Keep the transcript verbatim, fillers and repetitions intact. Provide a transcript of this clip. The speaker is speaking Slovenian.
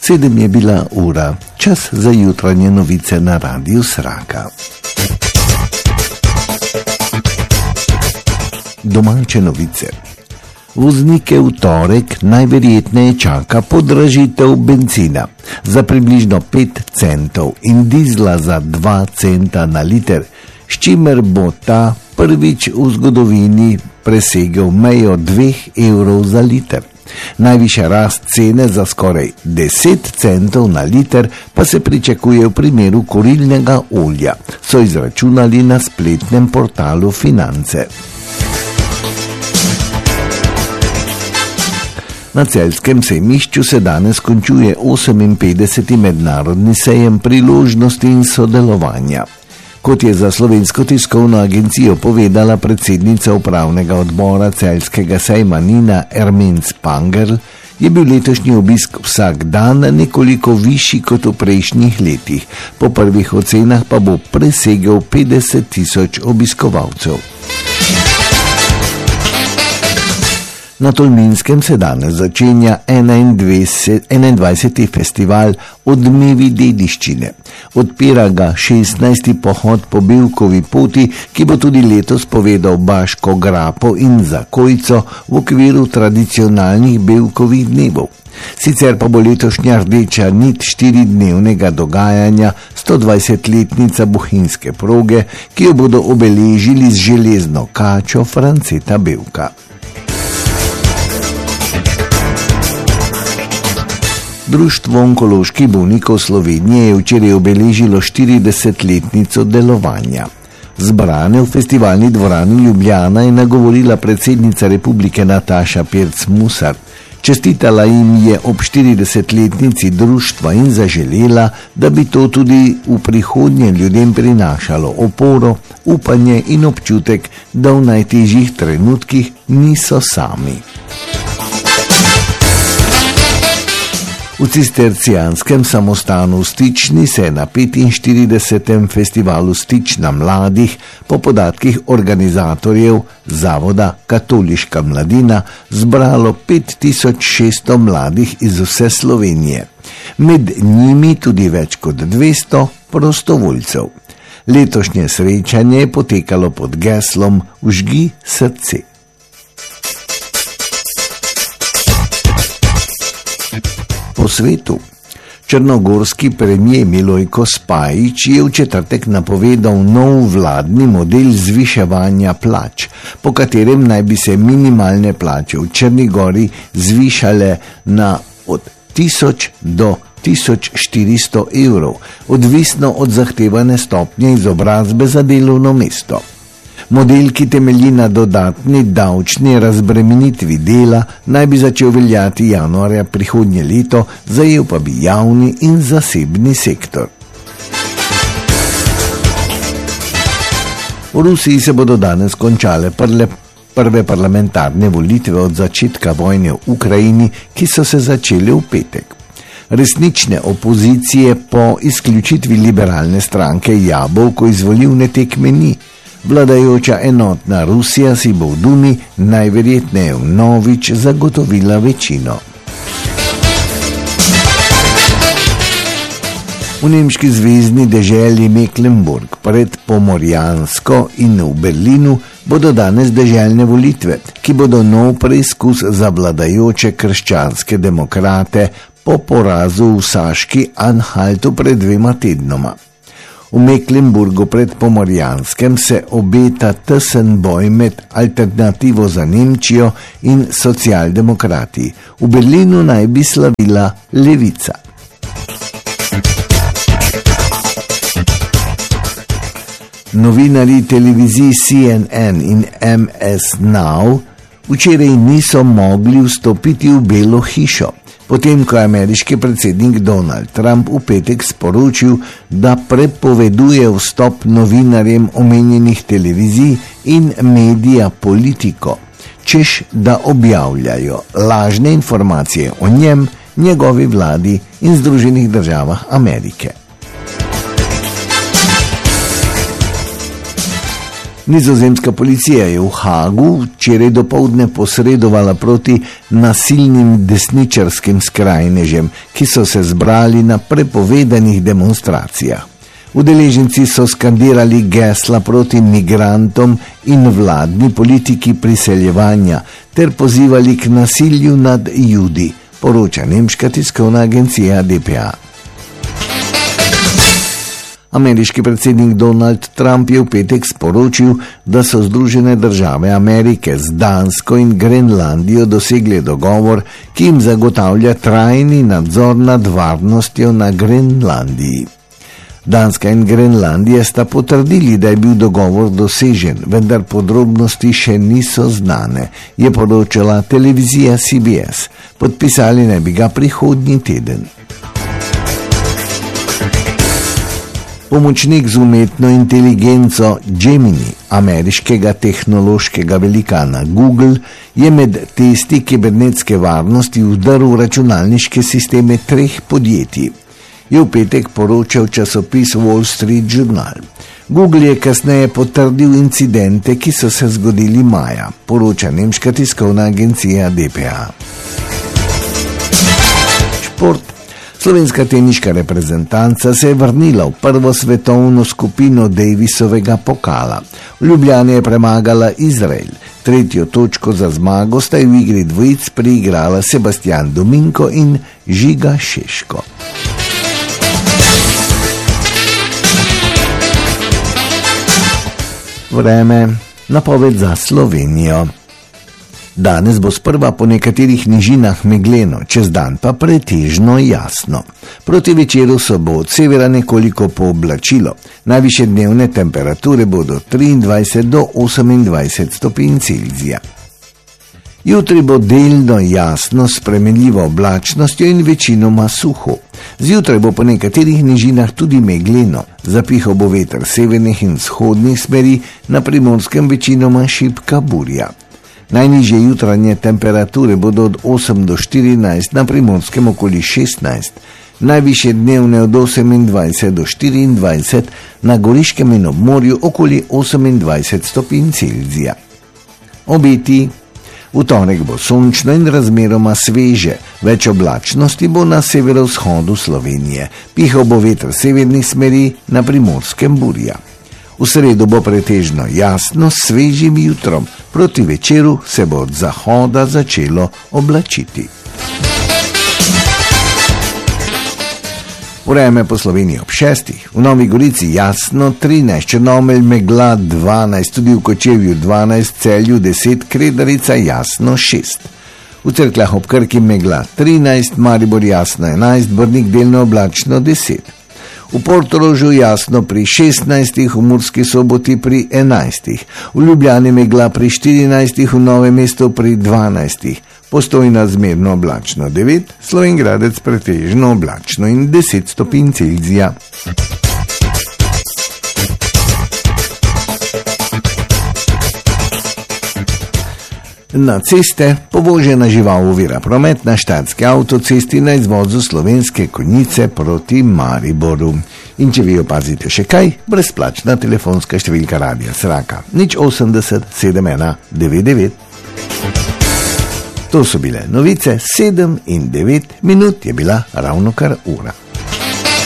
Sedem je bila ura, čas za jutranje novice na Radiu Sraka. Domače novice. Voznike v torek najverjetneje čaka podražitev bencina za približno pet centov in dizla za dva centa na liter, s čimer bo ta prvič v zgodovini presegel mejo dveh evrov za liter. Najvišja rast cene za skoraj deset centov na liter pa se pričakuje v primeru kurilnega olja, so izračunali na spletnem portalu Finance. Na celjskem sejmišču se danes končuje oseminpetdeseti mednarodni sejem priložnosti in sodelovanja. Kot je za Slovensko tiskovno agencijo povedala predsednica upravnega odbora celjskega sejma Nina Ermens-Pangerl, je bil letošnji obisk vsak dan nekoliko višji kot v prejšnjih letih. Po prvih ocenah pa bo presegel petdeset tisoč obiskovalcev. Na Tolminskem se danes začenja enaindvajseti festival Odmevi dediščine. Odpira ga šestnajsti pohod po Bevkovi poti, ki bo tudi letos povedal Baško grapo in Zakojco v okviru tradicionalnih Bevkovih dnevov. Sicer pa bo letošnja rdeča nit štiridnevnega dogajanja stodvajsetletnica bohinjske proge, ki jo bodo obeležili z železno kačo Franceta Bevka. Društvo onkoloških bolnikov Slovenije je včeraj obeležilo štiridesetletnico delovanja. Zbrane v festivalni dvorani Ljubljana je nagovorila predsednica republike Nataša Pirc Musar. Čestitala jim je ob štiridesetletnici društva in zaželela, da bi to tudi v prihodnje ljudem prinašalo oporo, upanje in občutek, da v najtežjih trenutkih niso sami. V cistercijanskem samostanu v Stični se je na petinštiridesetem festivalu Stična mladih po podatkih organizatorjev Zavoda Katoliška mladina zbralo pet tisoč šeststo mladih iz vse Slovenije. Med njimi tudi več kot dvesto prostovoljcev. Letošnje srečanje je potekalo pod geslom Vžgi srce. Po svetu. Črnogorski premijer Milojko Spajić je v četrtek napovedal nov vladni model zviševanja plač, po katerem naj bi se minimalne plače v Črni Gori zvišale na od tisoč do tisoč štiristo evrov, odvisno od zahtevane stopnje izobrazbe za delovno mesto. Model, ki temelji na dodatni davčni razbremenitvi dela, naj bi začel veljati januarja prihodnje leto, zajel pa bi javni in zasebni sektor. V Rusiji se bodo danes končale prle, prve parlamentarne volitve od začetka vojne v Ukrajini, ki so se začele v petek. Resnične opozicije po izključitvi liberalne stranke Jabolko iz volilne tekme ni. Vladajoča enotna Rusija si bo v Dumi najverjetneje vnovič zagotovila večino. V nemški zvezni deželi Mecklenburg pred Pomorjansko in v Berlinu bodo danes deželne volitve, ki bodo nov preizkus za vladajoče krščanske demokrate po porazu v Saški Anhaltu pred dvema tednoma. V Mecklenburgu pred Pomorjanskem se obeta tesen boj med Alternativo za Nemčijo in socialdemokrati. V Berlinu naj bi slavila Levica. Novinarji televizij C N N in M S Now včeraj niso mogli vstopiti v Belo hišo, potem ko je ameriški predsednik Donald Trump v petek sporočil, da prepoveduje vstop novinarjem omenjenih televizij in medija Politico, češ da objavljajo lažne informacije o njem, njegovi vladi in Združenih državah Amerike. Nizozemska policija je v Hagu včeraj dopoldne posredovala proti nasilnim desničarskim skrajnežem, ki so se zbrali na prepovedanih demonstracijah. Udeleženci so skandirali gesla proti migrantom in vladni politiki priseljevanja ter pozivali k nasilju nad Judi, poroča nemška tiskovna agencija D P A. Ameriški predsednik Donald Trump je v petek sporočil, da so Združene države Amerike z Dansko in Grenlandijo dosegli dogovor, ki jim zagotavlja trajni nadzor nad varnostjo na Grenlandiji. Danska in Grenlandija sta potrdili, da je bil dogovor dosežen, vendar podrobnosti še niso znane, je poročala televizija C B S. Podpisali naj bi ga prihodnji teden. Pomočnik z umetno inteligenco Gemini, ameriškega tehnološkega velikana Google, je med testi kibernetske varnosti vdrl v računalniške sisteme treh podjetij, je v petek poročal časopis Wall Street Journal. Google je kasneje potrdil incidente, ki so se zgodili maja, poroča nemška tiskovna agencija D P A. Šport. Slovenska teniška reprezentanca se je vrnila v prvo svetovno skupino Davisovega pokala. V Ljubljani je premagala Izrael. Tretjo točko za zmago sta v igri dvojic priigrala Sebastian Dominko in Žiga Šeško. Vreme, napoved za Slovenijo. Danes bo sprva po nekaterih nižinah megleno, čez dan pa pretežno jasno. Proti večeru se bo od severa nekoliko pooblačilo. Najvišje dnevne temperature bodo triindvajset do osemindvajset stopinj Celzija. Jutri bo delno jasno s spremenljivo oblačnostjo in večinoma suho. Zjutraj bo po nekaterih nižinah tudi megleno, zapihal bo veter severnih in vzhodnih smeri, na Primorskem večinoma šibka burja. Najnižje jutranje temperature bodo od osem do štirinajst, na Primorskem okoli šestnajst, najvišje dnevne od osemindvajset do štiriindvajset, na Goriškem in ob morju okoli osemindvajset stopinj Celzija. Obeti. V torek bo sončno in razmeroma sveže, več oblačnosti bo na severovzhodu Slovenije, pihal bo veter severnih smeri, na Primorskem burja. V sredo bo pretežno jasno s svežim jutrom, proti večeru se bo od zahoda začelo oblačiti. Vreme po Sloveniji ob šestih, v Novi Gorici jasno trinajst, Črnomelj megla dvanajst, tudi v Kočevju dvanajst, Celju deset, Kredarica jasno šest. V Cerkljah ob Krki megla trinajst, Maribor jasno enajst, Brnik delno oblačno deset. V Portorožu jasno pri šestnajstih, v Murski Soboti pri enajstih, v Ljubljani megla pri štirinajstih, v Novem mestu pri dvanajstih, Postojna zmerno oblačno devet, Slovengradec pretežno oblačno in deset stopinj Celzija. Na ceste povožena žival ovira promet na štajerski avtocesti na izvozu Slovenske Konjice proti Mariboru. In če vi opazite še kaj, brezplačna telefonska številka Radia Sraka nič osemdeset sedem ena devet devet. To so bile novice, sedem in devet minut je bila ravnokar ura.